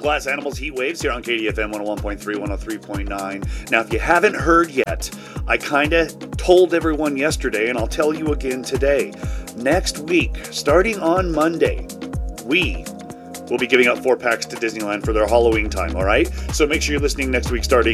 Glass Animals Heat Waves here on KDFM 101.3, 103.9. Now, if you haven't heard yet, I kind of told everyone yesterday, and I'll tell you again today. Next week, starting on Monday, we will be giving out 4-packs to Disneyland for their Halloween time, all right? So make sure you're listening next week starting